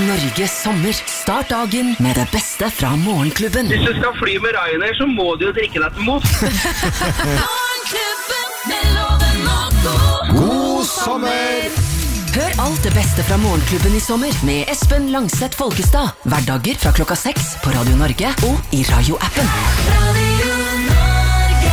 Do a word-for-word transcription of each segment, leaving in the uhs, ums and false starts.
Norge sommer. Start dagen med det beste fra Morgenklubben. Hvis du skal fly med Ryanair, så må du jo drikke deg til mot. Morgenklubben med Loven og Co. God sommer! Hør alt det beste fra Morgenklubben i sommer med Espen Langset Folkestad. Hverdager fra klokka seks på Radio Norge og i Radio-appen. Radio Norge.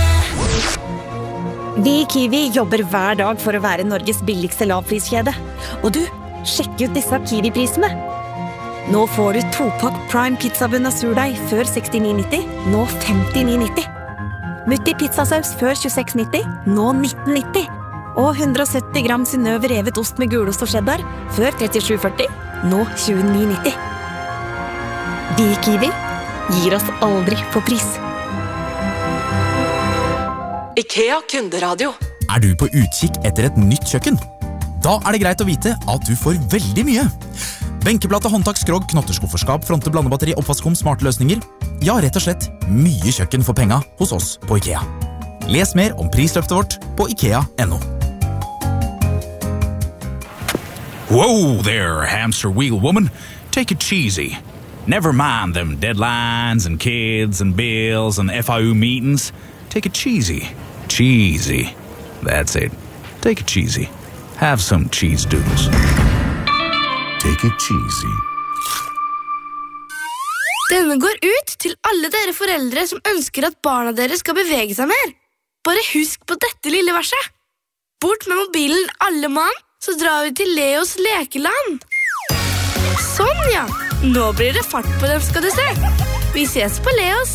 Vi i Kiwi jobber hver dag for å være Norges billigste lavpriskjede. Og du, sjekk ut disse Kiwi-prisene. Nå får du to-pakk Prime pizzabunn og surdeig før sekstini nitti, nå femtini nitti. Mutti pizzasaus før tjueseks nitti, nå nitten nitti. Og hundre og sytti gram Synnøve revet ost med gulost og cheddar før trettisju førti, nå tjueni nitti. Vi i Kiwi gir oss aldri på pris. IKEA kunderadio. Er du på utkikk etter et nytt kjøkken? Da er det greit å vite at du får veldig mye. Benkeplate, håndtak, skrog, knotterskufferskap, fronte, blandebatteri, oppvaskkom, smarte løsninger. Ja, rett og slett mye kjøkken for penga hos oss på IKEA. Les mer om prisløftet vårt på ikea punktum no. Whoa there, hamster wheel woman. Take it cheesy. Never mind them deadlines and kids and bills and F I U meetings. Take it cheesy. Cheesy. That's it. Take it cheesy. Have some cheese doodles. Take it cheesy. Denne går ut til alle dere foreldre som ønsker at barna deres skal bevege seg mer. Bare husk på dette lille verset. Bort med mobilen alle mann, så drar vi til Leos lekeland. Sånn ja, nå blir det fart på dem skal du se. Vi ses på Leos.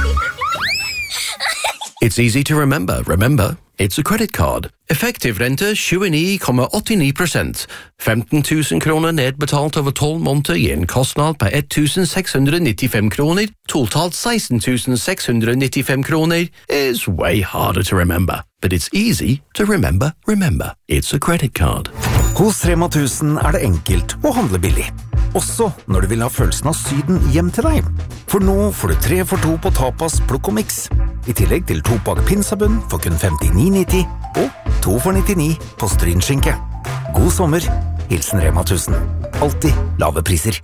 It's easy to remember. Remember, it's a credit card. Effektiv rente tjueni komma åttini prosent. femten tusen kroner nedbetalt over tolv måneder gir en kostnad på ett tusen seks hundre nittifem kroner. Totalt seksten tusen seks hundre nittifem kroner is way harder to remember. But it's easy to remember. Remember, it's a credit card. Hos Rema tusen er det enkelt å handle billig. Også når du vil ha følelsen av syden hjem til deg. For nå får du tre for to på tapas, plukk og mix. I tillegg til to-pakk pinsabunn for kun femtini nitti og to for nittini på strynskinke. God sommer, hilsen Rema tusen. Alltid lave priser.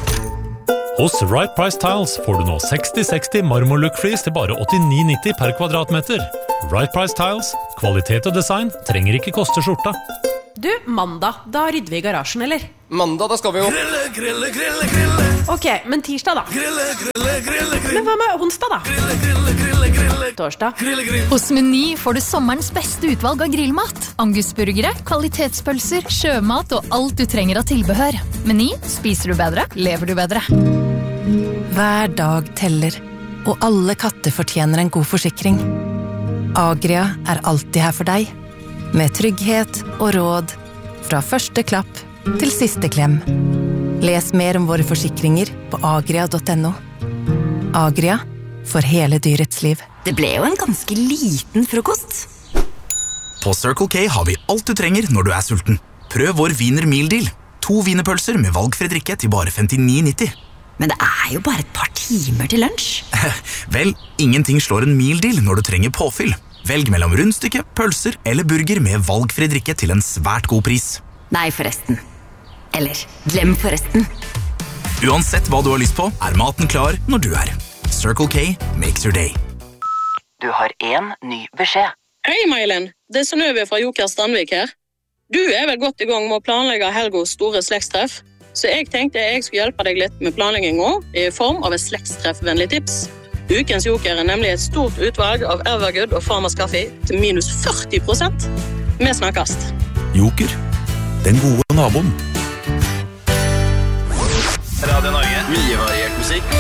Hos Right Price Tiles får du nå seksti seksti marmorlook-flis til bare åttini nitti per kvadratmeter. Right Price Tiles, kvalitet og design trenger ikke koste skjorta. Du, mandag, da rydder vi i garasjen, eller? Mandag, da skal vi jo Grille, grille, grille, grille. Ok, men tirsdag da? Grille, grille, grille, grille. Men hva med onsdag da? Grille, grille, grille, grille. Torsdag? Grille, grille. Hos Meny får du sommerens beste utvalg av grillmat. Angusburgere, kvalitetspølser, sjømat og alt du trenger av tilbehør. Meny, spiser du bedre, lever du bedre. Hver dag teller, og alle katter fortjener en god forsikring. Agria er alltid her for deg, med trygghet og råd, fra første klapp til siste klem. Les mer om våre forsikringer på agria punktum no. Agria, for hele dyrets liv. Det ble jo en ganske liten frokost. På Circle K har vi alt du trenger når du er sulten. Prøv vår Wiener Meal Deal. To wienerpølser med valgfri drikke til bare femtini nitti. Men det er jo bare et par timer til lunsj. Vel, ingenting slår en meal deal når du trenger påfyll. Velg mellom rundstykke, pølser eller burger med valgfri drikke til en svært god pris. Nei, forresten. Eller, glem forresten. Uansett hva du har lyst på, er maten klar når du er. Circle K makes your day. Du har en ny beskjed. Hei, Mailen. Det er Synnøve fra Joker Standvik her. Du er vel godt i gang med å planlegge Helgos store slektstreff, så jeg tenkte jeg skulle hjelpe deg litt med planlegging nå, i form av et slektstreffvennlig tips. Ukens Joker er nemlig et stort utvalg av Evergood og Farmers Kaffe til minus førti prosent. Vi snakkast. Joker, den gode naboen. Radio Norge. Mye variert musikk.